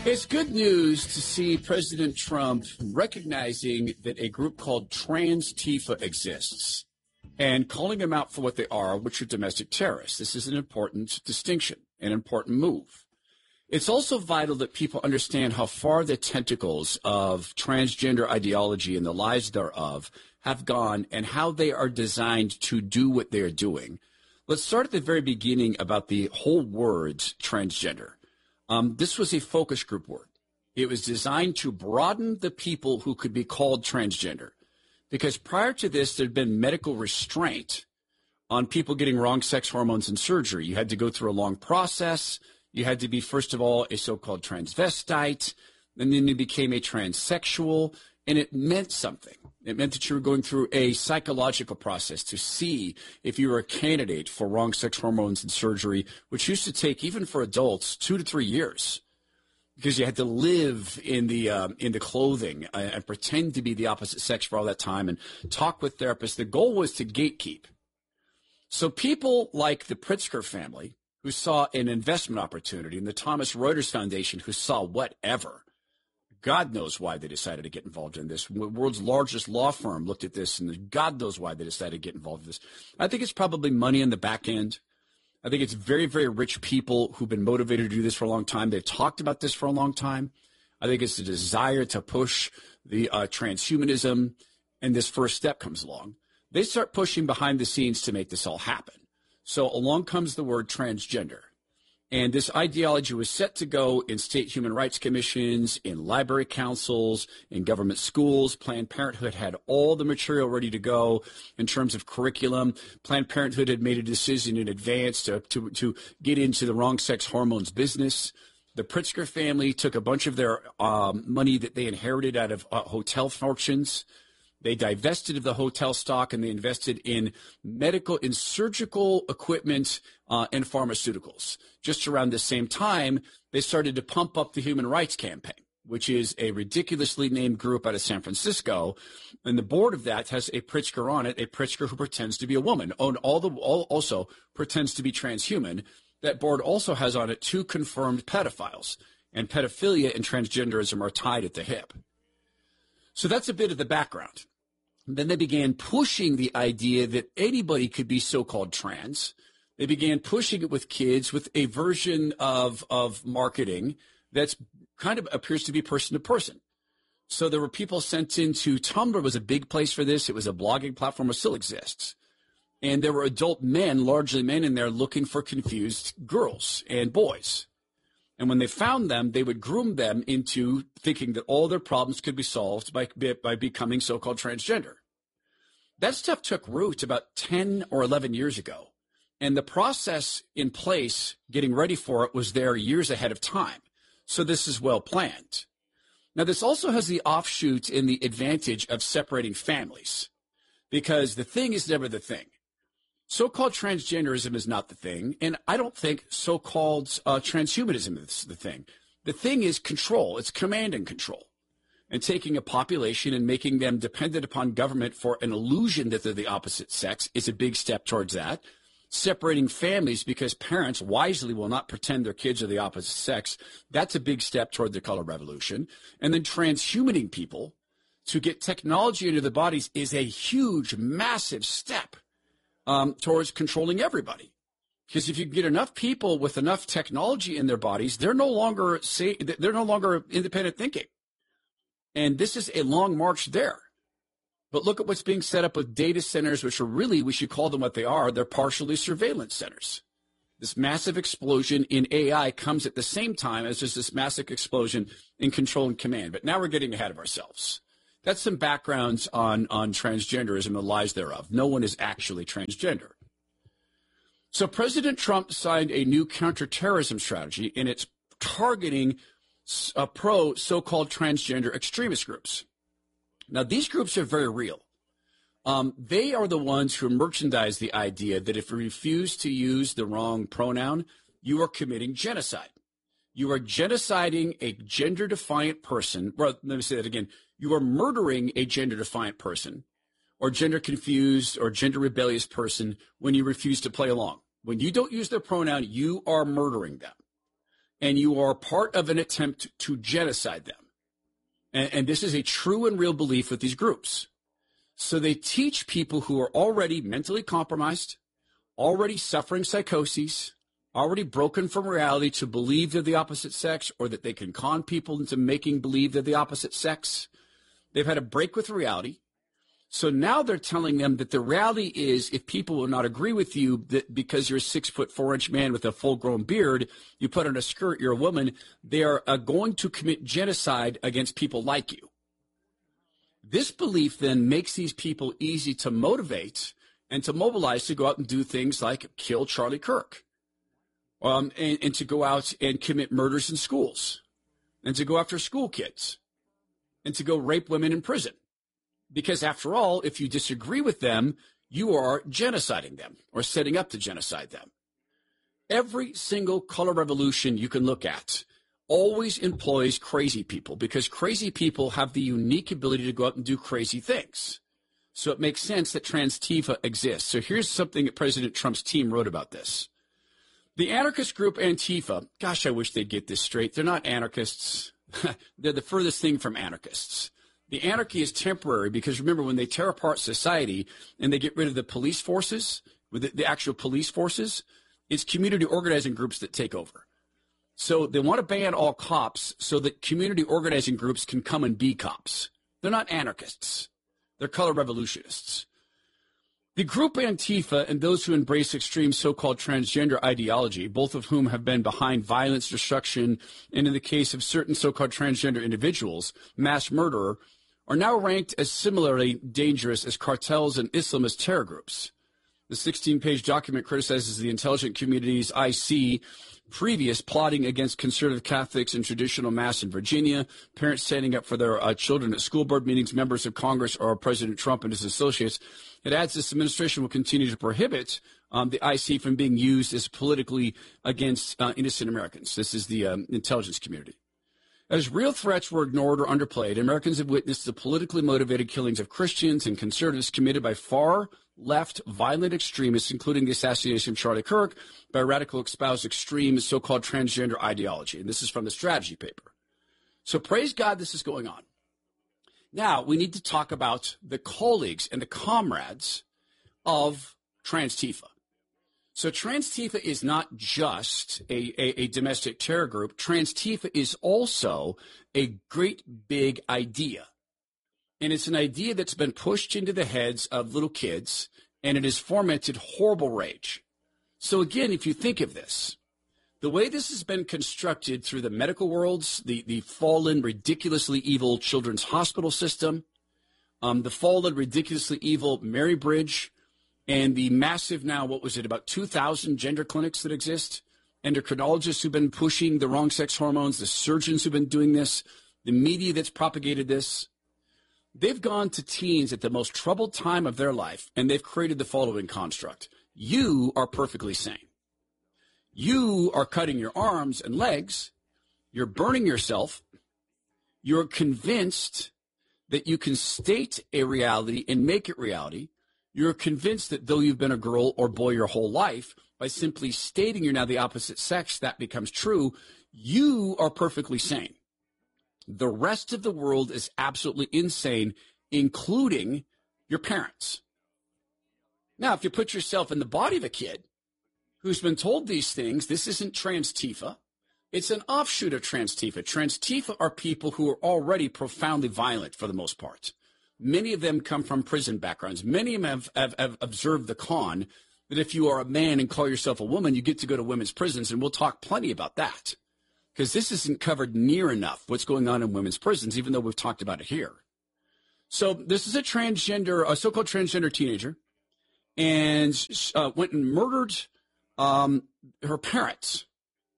It's good news to see President Trump recognizing that a group called Trans Tifa exists and calling them out for what they are, which are domestic terrorists. This is an important distinction, an important move. It's also vital that people understand how far the tentacles of transgender ideology and the lies thereof have gone and how they are designed to do what they are doing. Let's start at the very beginning about the whole word transgender. This was a focus group word. It was designed to broaden the people who could be called transgender. Because prior to this, there had been medical restraint on people getting wrong sex hormones and surgery. You had to go through a long process. You had to be, first of all, a so-called transvestite, and then you became a transsexual, and it meant something. It meant that you were going through a psychological process to see if you were a candidate for wrong sex hormones and surgery, which used to take, even for adults, 2 to 3 years, because you had to live in the clothing and pretend to be the opposite sex for all that time and talk with therapists. The goal was to gatekeep. So people like the Pritzker family, who saw an investment opportunity, and the Thomas Reuters Foundation, who saw whatever. God knows why they decided to get involved in this. The world's largest law firm looked at this, and God knows why they decided to get involved in this. I think it's probably money in the back end. I think it's very, very rich people who've been motivated to do this for a long time. They've talked about this for a long time. I think it's the desire to push the transhumanism, and this first step comes along. They start pushing behind the scenes to make this all happen. So along comes the word transgender. And this ideology was set to go in state human rights commissions, in library councils, in government schools. Planned Parenthood had all the material ready to go in terms of curriculum. Planned Parenthood had made a decision in advance to get into the wrong sex hormones business. The Pritzker family took a bunch of their money that they inherited out of hotel fortunes. They divested of the hotel stock and they invested in medical and surgical equipment and pharmaceuticals. Just around the same time, they started to pump up the Human Rights Campaign, which is a ridiculously named group out of San Francisco. And the board of that has a Pritzker on it, a Pritzker who pretends to be a woman, and also pretends to be transhuman. That board also has on it 2 confirmed pedophiles, and pedophilia and transgenderism are tied at the hip. So that's a bit of the background. Then they began pushing the idea that anybody could be so-called trans. They began pushing it with kids with a version of marketing that's kind of appears to be person to person. So there were people sent into Tumblr was a big place for this. It was a blogging platform, it still exists. And there were adult men, largely men in there, looking for confused girls and boys. And when they found them, they would groom them into thinking that all their problems could be solved by becoming so-called transgender. That stuff took root about 10 or 11 years ago. And the process in place, getting ready for it, was there years ahead of time. So this is well planned. Now, this also has the offshoot in the advantage of separating families, because the thing is never the thing. So-called transgenderism is not the thing, and I don't think so-called transhumanism is the thing. The thing is control. It's command and control. And taking a population and making them dependent upon government for an illusion that they're the opposite sex is a big step towards that. Separating families because parents wisely will not pretend their kids are the opposite sex, that's a big step toward the color revolution. And then transhumaning people to get technology into their bodies is a huge, massive step towards controlling everybody. Because if you get enough people with enough technology in their bodies, they're no longer independent thinking. And this is a long march there. But look at what's being set up with data centers, which are really, we should call them what they are. They're partially surveillance centers. This massive explosion in AI comes at the same time as there's this massive explosion in control and command. But now we're getting ahead of ourselves. That's some backgrounds on transgenderism and the lies thereof. No one is actually transgender. So President Trump signed a new counterterrorism strategy, and it's targeting pro so-called transgender extremist groups. Now, these groups are very real. They are the ones who merchandise the idea that if you refuse to use the wrong pronoun, you are committing genocide. You are genociding a gender-defiant person. Well, let me say that again. You are murdering a gender-defiant person or gender-confused or gender-rebellious person when you refuse to play along. When you don't use their pronoun, you are murdering them. and you are part of an attempt to genocide them. And this is a true and real belief with these groups. So they teach people who are already mentally compromised, already suffering psychoses, already broken from reality to believe they're the opposite sex, or that they can con people into making believe they're the opposite sex. They've had a break with reality. So now they're telling them that the reality is, if people will not agree with you, that because you're a 6'4" man with a full-grown beard, you put on a skirt, you're a woman, they are going to commit genocide against people like you. This belief then makes these people easy to motivate and to mobilize to go out and do things like kill Charlie Kirk, and to go out and commit murders in schools, and to go after school kids, and to go rape women in prison. Because after all, if you disagree with them, you are genociding them or setting up to genocide them. Every single color revolution you can look at always employs crazy people, because crazy people have the unique ability to go out and do crazy things. So it makes sense that Trans-Tifa exists. So here's something that President Trump's team wrote about this. The anarchist group Antifa, gosh, I wish they'd get this straight. They're not anarchists. They're the furthest thing from anarchists. The anarchy is temporary because, remember, when they tear apart society and they get rid of the police forces, with the actual police forces, it's community organizing groups that take over. So they want to ban all cops so that community organizing groups can come and be cops. They're not anarchists. They're color revolutionists. The group Antifa and those who embrace extreme so-called transgender ideology, both of whom have been behind violence, destruction, and in the case of certain so-called transgender individuals, mass murder, are now ranked as similarly dangerous as cartels and Islamist terror groups. The 16-page document criticizes the intelligent community's IC previous plotting against conservative Catholics in traditional Mass in Virginia, parents standing up for their children at school board meetings, members of Congress, or President Trump and his associates. It adds this administration will continue to prohibit the IC from being used as politically against innocent Americans. This is the intelligence community. As real threats were ignored or underplayed, Americans have witnessed the politically motivated killings of Christians and conservatives committed by far-left violent extremists, including the assassination of Charlie Kirk by radical espoused extreme so-called transgender ideology. And this is from the strategy paper. So praise God this is going on. Now, we need to talk about the colleagues and the comrades of Trans-Tifa. So Trans-Tifa is not just a domestic terror group. Trans-Tifa is also a great big idea. And it's an idea that's been pushed into the heads of little kids, and it has fomented horrible rage. So again, if you think of this, the way this has been constructed through the medical worlds, the fallen, ridiculously evil children's hospital system, the fallen, ridiculously evil Mary Bridge, and the massive now, what was it, about 2,000 gender clinics that exist, endocrinologists who've been pushing the wrong sex hormones, the surgeons who've been doing this, the media that's propagated this. They've gone to teens at the most troubled time of their life, and they've created the following construct. You are perfectly sane. You are cutting your arms and legs. You're burning yourself. You're convinced that you can state a reality and make it reality. You're convinced that though you've been a girl or boy your whole life, by simply stating you're now the opposite sex, that becomes true. You are perfectly sane. The rest of the world is absolutely insane, including your parents. Now, if you put yourself in the body of a kid who's been told these things, this isn't Trans-Tifa. It's an offshoot of Trans-Tifa. Trans-Tifa are people who are already profoundly violent for the most part. Many of them come from prison backgrounds. Many of them have observed the con that if you are a man and call yourself a woman, you get to go to women's prisons, and we'll talk plenty about that because this isn't covered near enough, what's going on in women's prisons, even though we've talked about it here. So this is a so-called transgender teenager, and went and murdered her parents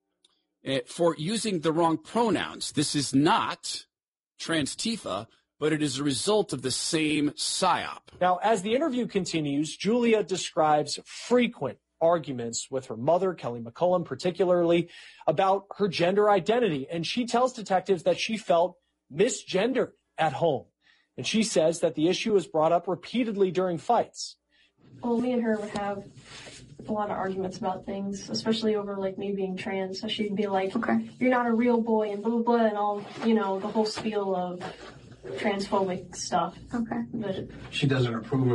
for using the wrong pronouns. This is not Trans-Tifa, but it is a result of the same psyop. Now, as the interview continues, Julia describes frequent arguments with her mother, Kelly McCullum, particularly about her gender identity. And she tells detectives that she felt misgendered at home. And she says that the issue is brought up repeatedly during fights. Well, me and her would have a lot of arguments about things, especially over like me being trans. So she'd be like, Okay. "You're not a real boy," and blah blah blah, and all the whole spiel of transphobic stuff. Okay. But She doesn't approve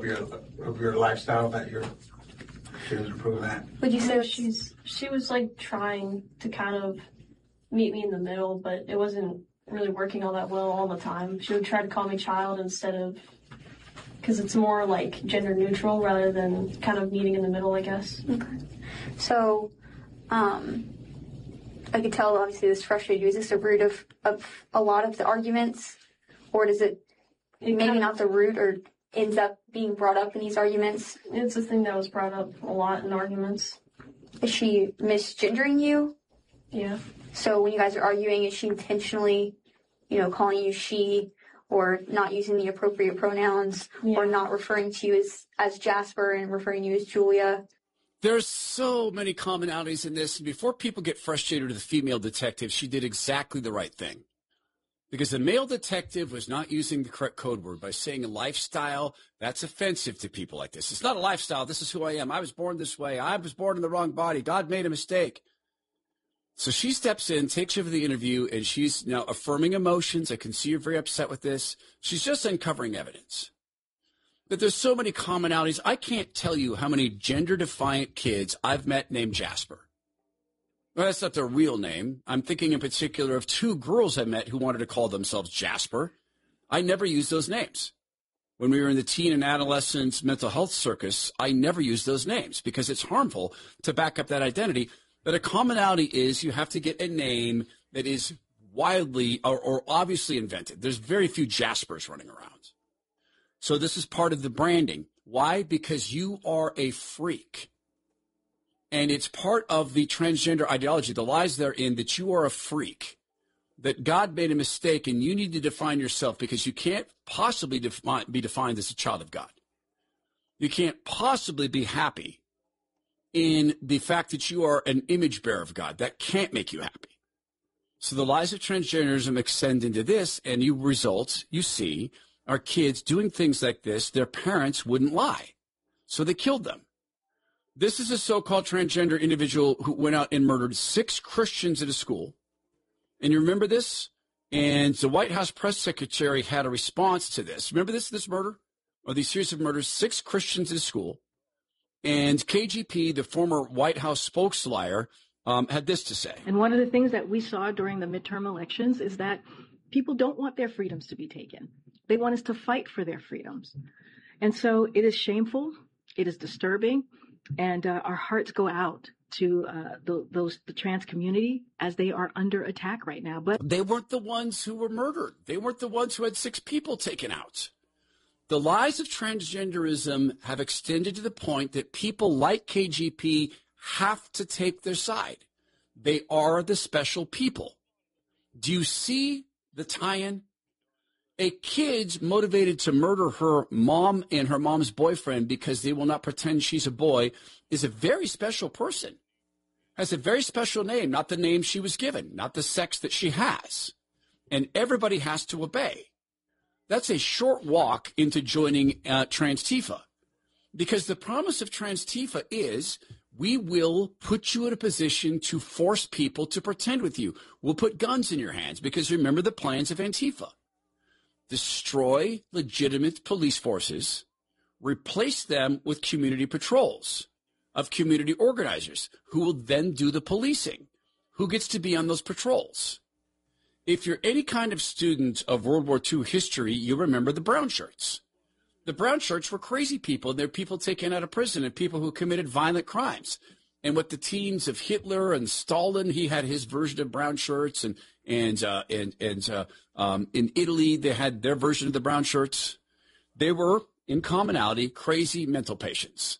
of your lifestyle. She doesn't approve of that. Would you say she was like trying to kind of meet me in the middle, but it wasn't really working all that well all the time. She would try to call me child instead of, because it's more like gender neutral rather than kind of meeting in the middle, I guess. Okay. So, I could tell obviously this frustrated you. Is this the root of a lot of the arguments, or does it maybe not the root, or ends up being brought up in these arguments? It's a thing that was brought up a lot in arguments. Is she misgendering you? Yeah. So when you guys are arguing, is she intentionally, calling you she, or not using the appropriate pronouns, or not referring to you as Jasper and referring to you as Julia? There's so many commonalities in this. And before people get frustrated with the female detective, she did exactly the right thing. Because the male detective was not using the correct code word by saying a lifestyle. That's offensive to people like this. It's not a lifestyle. This is who I am. I was born this way. I was born in the wrong body. God made a mistake. So she steps in, takes over the interview, and she's now affirming emotions. I can see you're very upset with this. She's just uncovering evidence. But there's so many commonalities. I can't tell you how many gender-defiant kids I've met named Jasper. Well, that's not their real name. I'm thinking in particular of 2 girls I met who wanted to call themselves Jasper. I never used those names. When we were in the teen and adolescent mental health circus, I never used those names because it's harmful to back up that identity. But a commonality is you have to get a name that is wildly or obviously invented. There's very few Jaspers running around. So this is part of the branding. Why? Because you are a freak. And it's part of the transgender ideology. The lies therein that you are a freak, that God made a mistake and you need to define yourself because you can't possibly be defined as a child of God. You can't possibly be happy in the fact that you are an image bearer of God. That can't make you happy. So the lies of transgenderism extend into this, and you see, are kids doing things like this. Their parents wouldn't lie, so they killed them. This is a so-called transgender individual who went out and murdered 6 Christians at a school. And you remember this? And the White House press secretary had a response to this. Remember this murder? Or these series of murders, 6 Christians at a school. And KGP, the former White House spokesliar, had this to say. And one of the things that we saw during the midterm elections is that people don't want their freedoms to be taken. They want us to fight for their freedoms. And so it is shameful. It is disturbing. And our hearts go out to the trans community as they are under attack right now. But they weren't the ones who were murdered. They weren't the ones who had 6 people taken out. The lies of transgenderism have extended to the point that people like KGP have to take their side. They are the special people. Do you see the tie-in? A kid's motivated to murder her mom and her mom's boyfriend because they will not pretend she's a boy is a very special person. Has a very special name, not the name she was given, not the sex that she has. And everybody has to obey. That's a short walk into joining Trans-Tifa, because the promise of Trans-Tifa is we will put you in a position to force people to pretend with you. We'll put guns in your hands, because remember the plans of Antifa. Destroy legitimate police forces, replace them with community patrols of community organizers who will then do the policing. Who gets to be on those patrols? If you're any kind of student of World War II history, you remember the brown shirts. The brown shirts were crazy people. They're people taken out of prison and people who committed violent crimes. And with the teams of Hitler and Stalin, he had his version of brown shirts. And in Italy, they had their version of the brown shirts. They were, in commonality, crazy mental patients.